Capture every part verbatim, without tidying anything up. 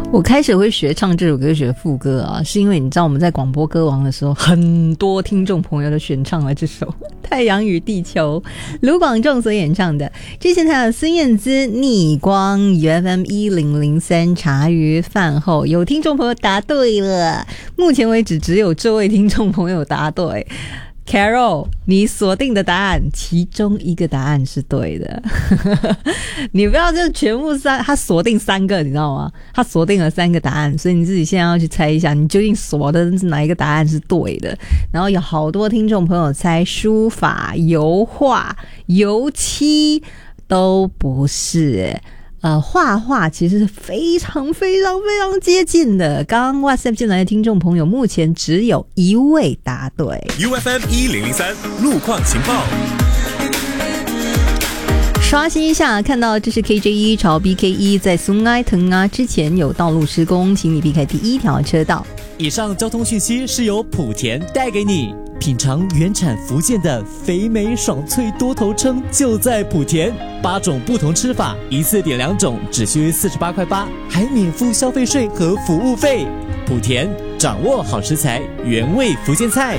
我开始会学唱这首歌学副歌啊，是因为你知道我们在广播歌王的时候，很多听众朋友都选唱了这首《太阳与地球》，卢广仲所演唱的。之前还有孙燕姿逆光 U F M 一零零三茶余饭后，有听众朋友答对了，目前为止只有这位听众朋友答对。Carol， 你锁定的答案其中一个答案是对的你不要就全部三，他锁定三个你知道吗？他锁定了三个答案，所以你自己现在要去猜一下你究竟锁的是哪一个答案是对的。然后有好多听众朋友猜书法、油画、油漆都不是耶。呃，画画其实是非常非常非常接近的。刚刚 WhatsApp 进来的听众朋友，目前只有一位答对。 U F M 一零零三路况情报。 刷新一下，看到这是 K J 一 朝 B K 一 在苏埃腾啊之前有道路施工，请你避开第一条车道。 以上交通讯息是由莆田带给你。品尝原产福建的肥美爽脆多头称就在莆田，八种不同吃法，一次点两种，只需四十八块八，还免付消费税和服务费。莆田掌握好食材，原味福建菜。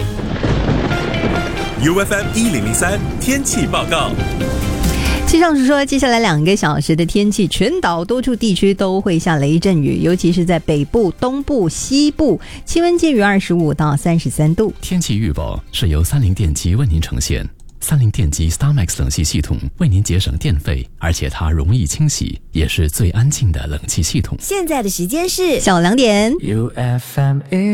U F M 一零零三天气报告。 气象署说，接下来两个小时的天气，全岛多处地区都会下雷阵雨，尤其是在北部、东部、西部，气温介于二十五到三十三度。 天气预报是由三菱电机为您呈现。三菱电机 StarMax 冷气系统为您节省电费，而且它容易清洗，也是最安静的冷气系统。 现在的时间是下午两点。 U F M